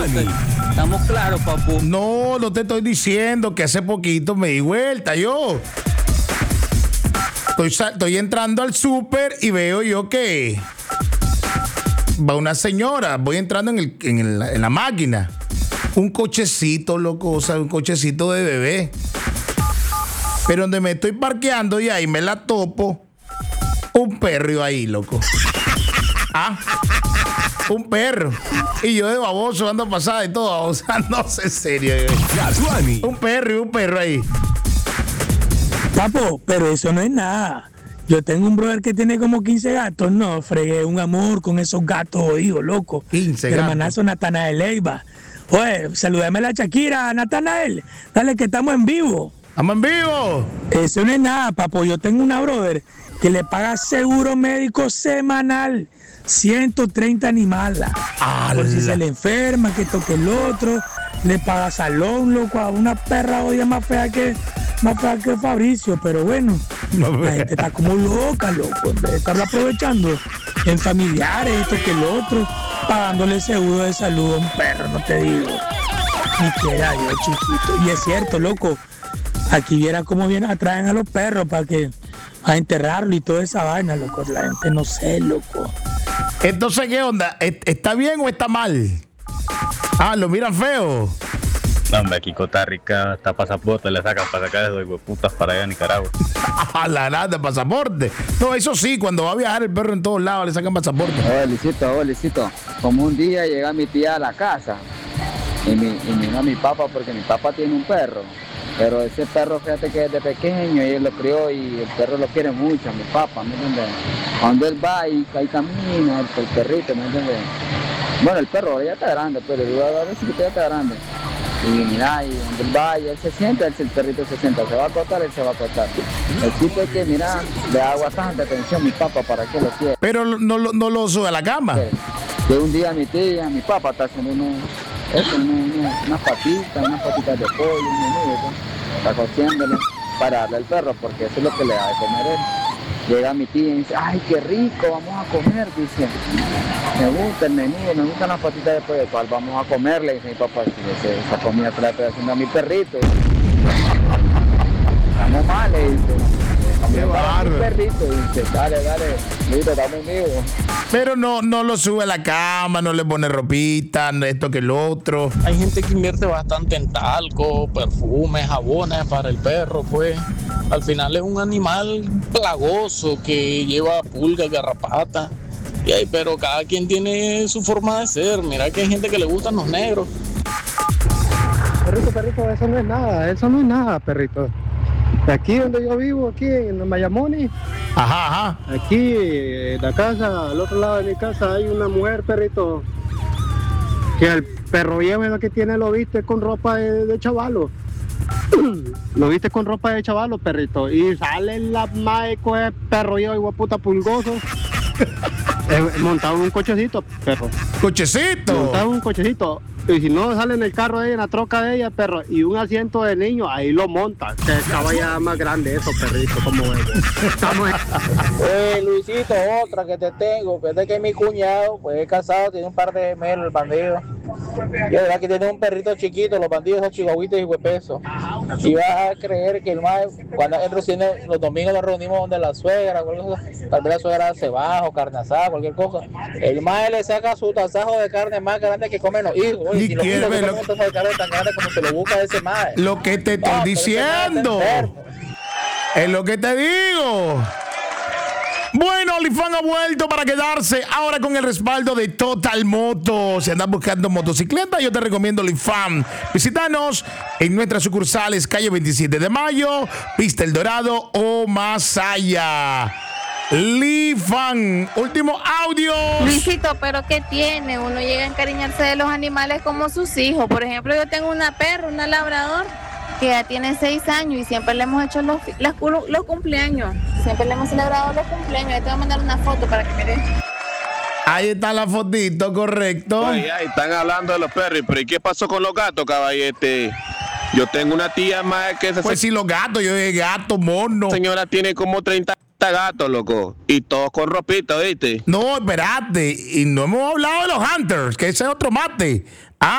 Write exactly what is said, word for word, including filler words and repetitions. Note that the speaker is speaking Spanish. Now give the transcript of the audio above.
Giovanni. Estamos claros, papu. No, no te estoy diciendo que hace poquito me di vuelta yo. Estoy, estoy entrando al súper y veo yo que va una señora. Voy entrando en, el, en, el, en la máquina. Un cochecito, loco, o sea, un cochecito de bebé. Pero donde me estoy parqueando y ahí me la topo, un perro ahí, loco. Ah, un perro. Y yo de baboso ando pasada y todo, o sea, no sé, en serio. Giovanni. Un perro y un perro ahí. Papo, pero eso no es nada. Yo tengo un brother que tiene como quince gatos, no, fregué un amor con esos gatos oídos, loco. quince Mi gatos. hermanazo Natanael Leiva. Oye, saludame a la Shakira, Natanael. Dale que estamos en vivo. ¡Estamos en vivo! Eso no es nada, papo. Yo tengo una brother que le paga seguro médico semanal. ciento treinta animales. Por si se le enferma, que toque el otro. Le paga salón, loco, a una perra odia más fea que más fea que Fabricio. Pero bueno, No, la gente está como loca, loco. En vez de estarlo aprovechando en familiares, esto que el otro, pagándole seguro de salud a un perro, no te digo. Ni quiera yo, chiquito. Y es cierto, loco. Aquí viera cómo vienen, atraen a los perros para que a enterrarlo y toda esa vaina, loco. La gente no sé, loco. Entonces, ¿qué onda? ¿Está bien o está mal? Ah, lo miran feo. No, hombre, aquí Costa Rica hasta pasaporte le sacan para sacar esos hueputas para allá a Nicaragua. A la nada, pasaporte. No, eso sí, cuando va a viajar el perro en todos lados le sacan pasaporte. Oye, Luisito, oye, Luisito. Como un día llega mi tía a la casa y, mi, y vino a mi papá porque mi papá tiene un perro. Pero ese perro, fíjate que desde pequeño y él lo crió y el perro lo quiere mucho, a mi papá, ¿me entiendes? Cuando él va y ahí camina, el, el perrito, ¿me entiendes? Bueno, el perro ya está grande, pero yo a ver si ya está grande. Y mira, y donde él va y él se sienta, él, el perrito se sienta, se va a acostar, él se va a acostar. El tipo es que, mira, le da bastante atención a mi papá para que lo quiera. Pero no, no, no lo sube a la cama. Que un día mi tía, mi papá está haciendo unos, eso, unos, unos, unas patitas, unas patitas de pollo, un menudo, está cociéndole para darle al perro, porque eso es lo que le da de comer él. Llega mi tía y dice, ay, qué rico, vamos a comer, dice. Me gusta el menú, me gustan las patitas de pollo, ¿cuál vamos a comer? Le dice mi papá, dice, esa comida se la estoy haciendo a mi perrito. Estamos mal, le dice. Qué bárbaro. Mi perrito, dice, dale, dale, listo, estamos vivos. Pero no, no lo sube a la cama, no le pone ropita, esto que el otro. Hay gente que invierte bastante en talco, perfumes, jabones para el perro, pues. Al final es un animal plagoso que lleva pulgas, garrapatas. Y ahí, pero cada quien tiene su forma de ser. Mira que hay gente que le gustan los negros. Perrito, perrito, eso no es nada, eso no es nada, perrito. Aquí donde yo vivo, aquí en Mayamoni, Ajá, ajá. aquí en la casa, al otro lado de mi casa, hay una mujer, perrito, que el perro viejo es lo que tiene, lo viste con ropa de, de chavalo. Lo viste con ropa de chavalo, perrito, y sale la mae con el perro viejo y guaputa pulgoso. eh, montado en un cochecito, perro. Cochecito. Montado en un cochecito. Y si no, sale en el carro de ella, en la troca de ella, perro, y un asiento de niño, ahí lo monta. Se estaba ya más grande eso, perrito, como vemos. Estamos... Eh, Luisito, otra que te tengo, que es de que mi cuñado, pues es casado, tiene un par de gemelos, el bandido. Y es verdad que tiene un perrito chiquito, los bandidos son chihuahuitos y huepesos. Y vas a creer que el más, cuando él recibe, los domingos nos reunimos donde la suegra, cualquier cosa, tal vez la suegra hace bajo, carne asada, cualquier cosa. El más le saca su tasajo de carne más grande que comen los hijos. Oye, ¿Y si los qué, hijos ve, comen lo- un tasajo de carne tan grande como se lo busca ese más. Lo que te estoy No, pero ese mae está diciendo. enfermo. Es lo que te digo. Bueno, OnlyFans ha vuelto para quedarse ahora con el respaldo de Total Moto. Si andas buscando motocicleta, yo te recomiendo OnlyFans. Visítanos en nuestras sucursales calle veintisiete de mayo, Pista El Dorado o Masaya. OnlyFans, último audio. Luisito, pero ¿qué tiene? Uno llega a encariñarse de los animales como sus hijos. Por ejemplo, yo tengo una perra, una labrador, que ya tiene seis años y siempre le hemos hecho los, las- los cumpleaños. Siempre le hemos celebrado los cumpleaños. Ahí te voy a mandar una foto para que mires. Ahí está la fotito, correcto. Ay, ay, están hablando de los perros, pero ¿y qué pasó con los gatos, caballete? Yo tengo una tía más que esa Pues si los gatos, yo de gato, mono. señora tiene como treinta gatos, loco, y todos con ropita, ¿viste? No, espérate. Y no hemos hablado de los Hunters, que ese es otro mate.